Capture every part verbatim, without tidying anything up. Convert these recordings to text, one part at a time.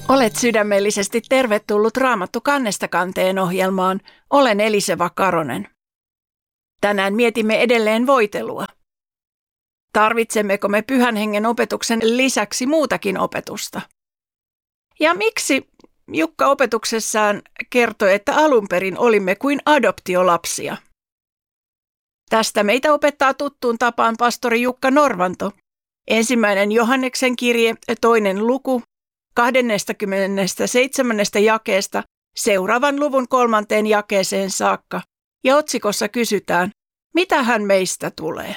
Olet sydämellisesti tervetullut Raamattu kannesta kanteen ohjelmaan. Olen Eliseva Karonen. Tänään mietimme edelleen voitelua. Tarvitsemmeko me Pyhän Hengen opetuksen lisäksi muutakin opetusta? Ja miksi Jukka opetuksessaan kertoi, että alun perin olimme kuin adoptiolapsia? Tästä meitä opettaa tuttuun tapaan pastori Jukka Norvanto. Ensimmäinen Johanneksen kirje, toinen luku, kaksikymmentäseitsemän jakeesta seuraavan luvun kolmanteen jakeeseen saakka, ja otsikossa kysytään, mitä hän meistä tulee?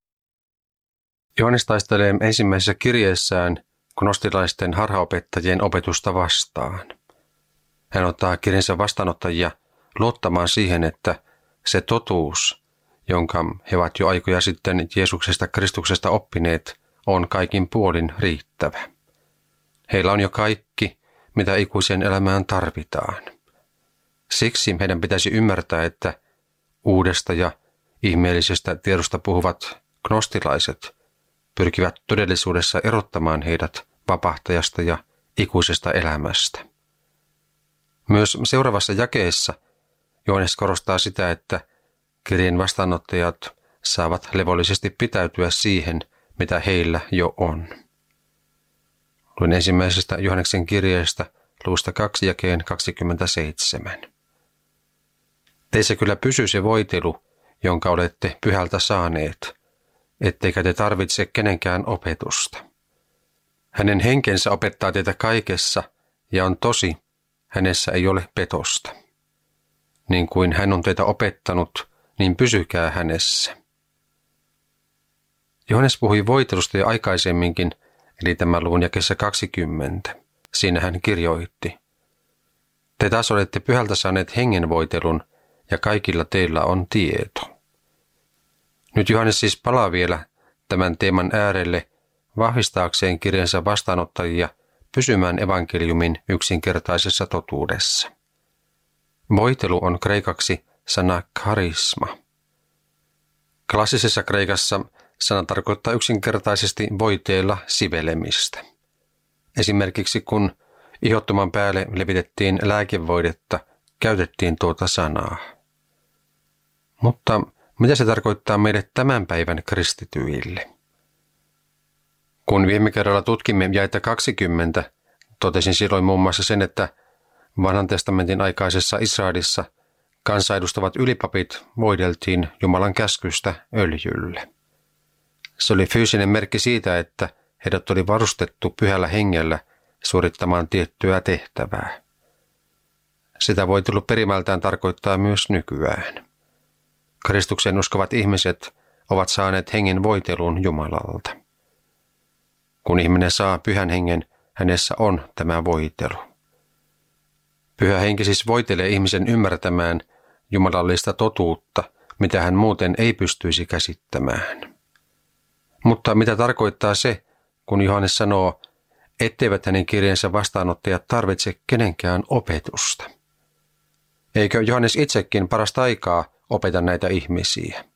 Johannes taistelee ensimmäisessä kirjeessään gnostilaisten harhaopettajien opetusta vastaan. Hän ottaa kirjensä vastaanottajia luottamaan siihen, että se totuus, jonka he ovat jo aikoja sitten Jeesuksesta Kristuksesta oppineet, on kaikin puolin riittävä. Heillä on jo kaikki, mitä ikuiseen elämään tarvitaan. Siksi heidän pitäisi ymmärtää, että uudesta ja ihmeellisestä tiedosta puhuvat gnostilaiset pyrkivät todellisuudessa erottamaan heidät vapahtajasta ja ikuisesta elämästä. Myös seuraavassa jakeessa Johannes korostaa sitä, että kirjeen vastaanottajat saavat levollisesti pitäytyä siihen, mitä heillä jo on. Luin ensimmäisestä Johanneksen kirjeestä luvusta kaksi jakeen kaksikymmentäseitsemän. Teissä kyllä pysyy se voitelu, jonka olette Pyhältä saaneet, etteikä te tarvitse kenenkään opetusta. Hänen henkensä opettaa teitä kaikessa ja on tosi, hänessä ei ole petosta. Niin kuin hän on teitä opettanut, niin pysykää hänessä. Johannes puhui voitelusta jo aikaisemminkin, eli tämän luvun jakeessa kaksikymmentä. Siinä hän kirjoitti. Te taas olette Pyhältä saaneet hengen voitelun, ja kaikilla teillä on tieto. Nyt Johannes siis palaa vielä tämän teeman äärelle vahvistaakseen kirjansa vastaanottajia pysymään evankeliumin yksinkertaisessa totuudessa. Voitelu on kreikaksi sana karisma. Klassisessa kreikassa sana tarkoittaa yksinkertaisesti voiteella sivelemistä. Esimerkiksi kun ihottuman päälle levitettiin lääkevoidetta, käytettiin tuota sanaa. Mutta mitä se tarkoittaa meille tämän päivän kristityille? Kun viime kerralla tutkimme jaetta kaksikymmentä, totesin silloin muun muassa sen, että Vanhan testamentin aikaisessa Israelissa kansanedustavat ylipapit voideltiin Jumalan käskystä öljylle. Se oli fyysinen merkki siitä, että heidät oli varustettu Pyhällä Hengellä suorittamaan tiettyä tehtävää. Sitä voitelu perimältään tarkoittaa myös nykyään. Kristuksen uskovat ihmiset ovat saaneet hengen voitelun Jumalalta. Kun ihminen saa Pyhän Hengen, hänessä on tämä voitelu. Pyhä Henki siis voitelee ihmisen ymmärtämään jumalallista totuutta, mitä hän muuten ei pystyisi käsittämään. Mutta mitä tarkoittaa se, kun Johannes sanoo, etteivät hänen kirjeensa vastaanottajat tarvitse kenenkään opetusta? Eikö Johannes itsekin parasta aikaa opeta näitä ihmisiä?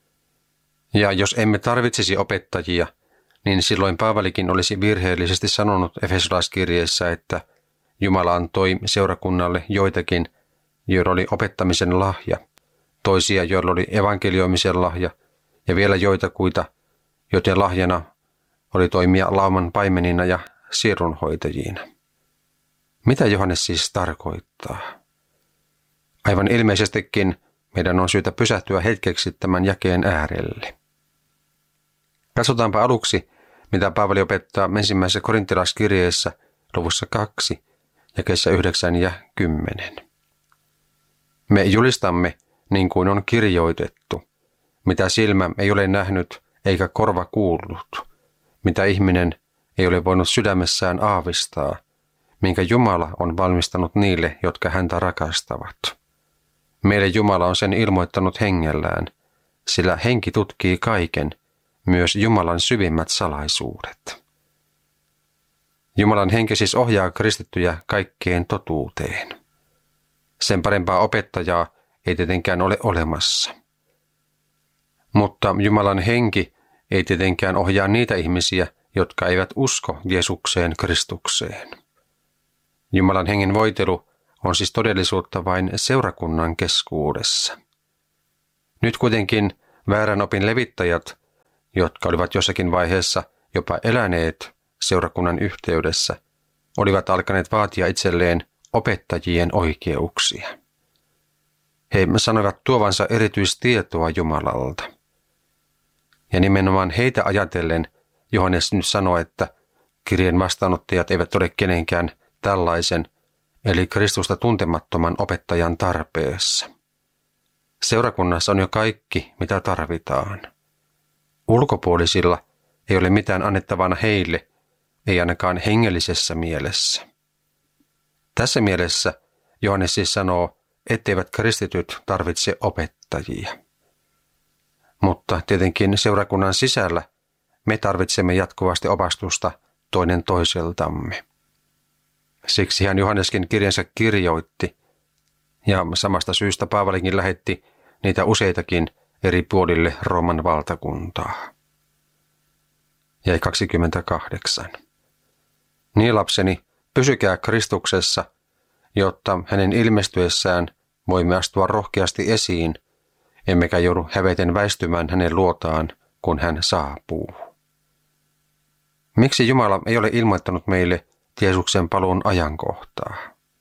Ja jos emme tarvitsisi opettajia, niin silloin Paavalikin olisi virheellisesti sanonut Efesolaiskirjeessä, että Jumala antoi seurakunnalle joitakin, joilla oli opettamisen lahja, toisia, joilla oli evankelioimisen lahja, ja vielä joitakuita, joten lahjana oli toimia lauman paimenina ja siirrunhoitajina. Mitä Johannes siis tarkoittaa? Aivan ilmeisestikin meidän on syytä pysähtyä hetkeksi tämän jakeen äärelle. Katsotaanpa aluksi, mitä Paavali opettaa ensimmäisessä korintilaiskirjeessä luvussa kaksi, jakeissa yhdeksän ja kymmenen. Me julistamme, niin kuin on kirjoitettu, mitä silmä ei ole nähnyt eikä korva kuullut, mitä ihminen ei ole voinut sydämessään aavistaa, minkä Jumala on valmistanut niille, jotka häntä rakastavat. Meille Jumala on sen ilmoittanut hengellään, sillä henki tutkii kaiken, myös Jumalan syvimmät salaisuudet. Jumalan henki siis ohjaa kristittyjä kaikkeen totuuteen. Sen parempaa opettajaa ei tietenkään ole olemassa. Mutta Jumalan henki ei tietenkään ohjaa niitä ihmisiä, jotka eivät usko Jeesukseen Kristukseen. Jumalan hengen voitelu on siis todellisuutta vain seurakunnan keskuudessa. Nyt kuitenkin väärän opin levittäjät, jotka olivat jossakin vaiheessa jopa eläneet seurakunnan yhteydessä, olivat alkaneet vaatia itselleen opettajien oikeuksia. He sanoivat tuovansa erityistietoa Jumalalta. Ja nimenomaan heitä ajatellen Johannes nyt sanoi, että kirjeen vastaanottajat eivät ole kenenkään tällaisen, eli Kristusta tuntemattoman opettajan tarpeessa. Seurakunnassa on jo kaikki, mitä tarvitaan. Ulkopuolisilla ei ole mitään annettavana heille, ei ainakaan hengellisessä mielessä. Tässä mielessä Johannes siis sanoo, etteivät kristityt tarvitse opettajia. Mutta tietenkin seurakunnan sisällä me tarvitsemme jatkuvasti opastusta toinen toiseltamme. Siksi hän Johanneskin kirjansa kirjoitti, ja samasta syystä Paavalikin lähetti niitä useitakin eri puolille Rooman valtakuntaa. Jäi kaksikymmentäkahdeksan. Niin lapseni, pysykää Kristuksessa, jotta hänen ilmestyessään voimme astua rohkeasti esiin, emmekä joudu häveten väistymään hänen luotaan, kun hän saapuu. Miksi Jumala ei ole ilmoittanut meille Jeesuksen paluun ajankohtaa?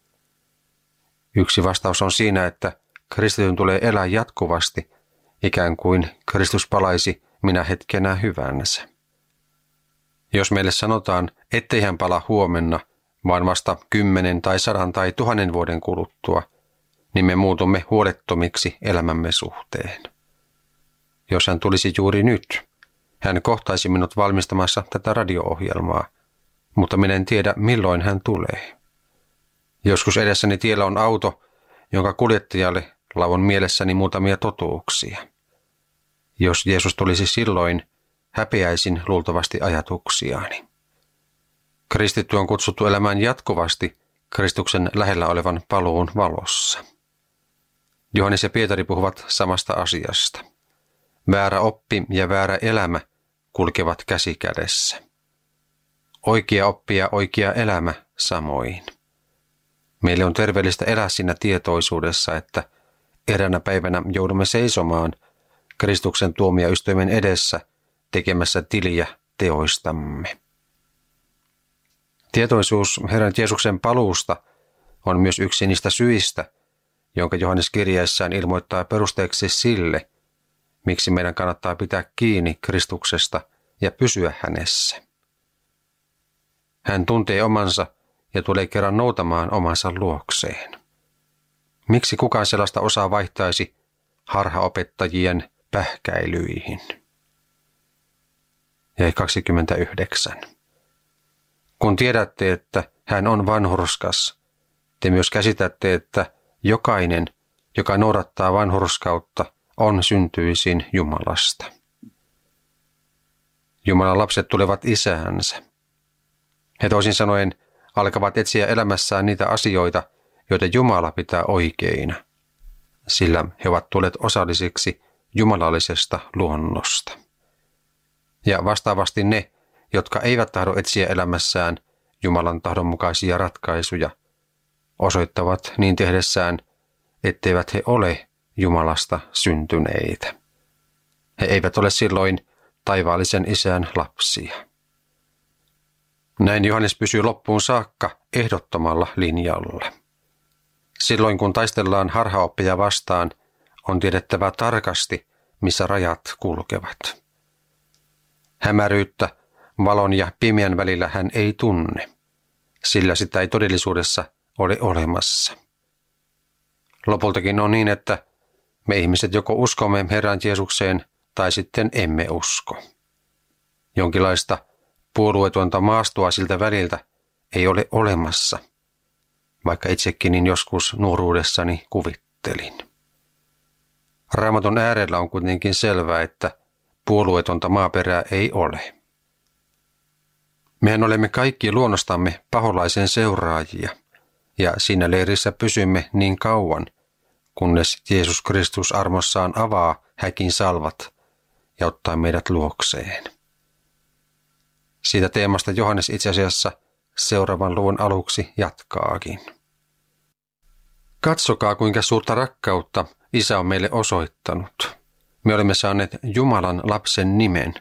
Yksi vastaus on siinä, että kristityn tulee elää jatkuvasti, ikään kuin Kristus palaisi minä hetkenä hyvänsä. Jos meille sanotaan, ettei hän pala huomenna, vaan vasta kymmenen tai sadan tai tuhannen vuoden kuluttua, niin me muutumme huolettomiksi elämämme suhteen. Jos hän tulisi juuri nyt, hän kohtaisi minut valmistamassa tätä radio-ohjelmaa, mutta minä en tiedä, milloin hän tulee. Joskus edessäni tiellä on auto, jonka kuljettajalle lauon mielessäni muutamia totuuksia. Jos Jeesus tulisi silloin, häpeäisin luultavasti ajatuksiaani. Kristitty on kutsuttu elämään jatkuvasti Kristuksen lähellä olevan paluun valossa. Johannes ja Pietari puhuvat samasta asiasta. Väärä oppi ja väärä elämä kulkevat käsi kädessä. Oikea oppi ja oikea elämä samoin. Meille on terveellistä elää siinä tietoisuudessa, että eräänä päivänä joudumme seisomaan Kristuksen tuomioistuimen edessä tekemässä tiliä teoistamme. Tietoisuus Herran Jeesuksen paluusta on myös yksi niistä syistä, jonka Johannes kirjeessään ilmoittaa perusteeksi sille, miksi meidän kannattaa pitää kiinni Kristuksesta ja pysyä hänessä. Hän tuntee omansa ja tulee kerran noutamaan omansa luokseen. Miksi kukaan sellaista osaa vaihtaisi harhaopettajien pähkäilyihin? Jäi kaksikymmentäyhdeksän. Kun tiedätte, että hän on vanhurskas, te myös käsitätte, että jokainen, joka noudattaa vanhurskautta, on syntyisin Jumalasta. Jumalan lapset tulevat isäänsä. He toisin sanoen alkavat etsiä elämässään niitä asioita, joita Jumala pitää oikeina, sillä he ovat tulleet osallisiksi jumalallisesta luonnosta. Ja vastaavasti ne, jotka eivät tahdo etsiä elämässään Jumalan tahdon mukaisia ratkaisuja, osoittavat niin tehdessään, etteivät he ole Jumalasta syntyneitä. He eivät ole silloin taivaallisen isän lapsia. Näin Johannes pysyy loppuun saakka ehdottomalla linjalla. Silloin kun taistellaan harhaoppia vastaan, on tiedettävä tarkasti, missä rajat kulkevat. Hämäryyttä valon ja pimeän välillä hän ei tunne, sillä sitä ei todellisuudessa ole olemassa. Lopultakin on niin, että me ihmiset joko uskomme Herran Jeesukseen tai sitten emme usko. Jonkinlaista puolueetonta maastoa siltä väliltä ei ole olemassa, vaikka itsekin niin joskus nuoruudessani kuvittelin. Raamatun äärellä on kuitenkin selvää, että puolueetonta maaperää ei ole. Mehän olemme kaikki luonnostamme paholaisen seuraajia, ja siinä leirissä pysymme niin kauan, kunnes Jeesus Kristus armossaan avaa häkin salvat ja ottaa meidät luokseen. Siitä teemasta Johannes itse asiassa seuraavan luvun aluksi jatkaakin. Katsokaa, kuinka suurta rakkautta Isä on meille osoittanut. Me olemme saaneet Jumalan lapsen nimen,